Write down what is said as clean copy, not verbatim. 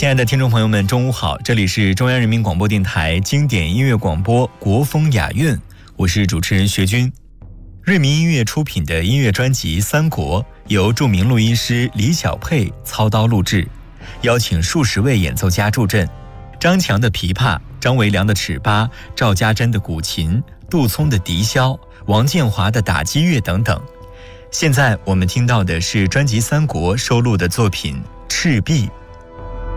亲爱的听众朋友们，中午好，这里是中央人民广播电台经典音乐广播国风雅韵，我是主持人学军。瑞民音乐出品的音乐专辑《三国》由著名录音师李小佩操刀录制，邀请数十位演奏家助阵，张强的琵琶，张维良的尺八，赵家珍的古琴，杜聪的笛箫，王建华的打击乐等等。现在我们听到的是专辑《三国》收录的作品《赤壁》。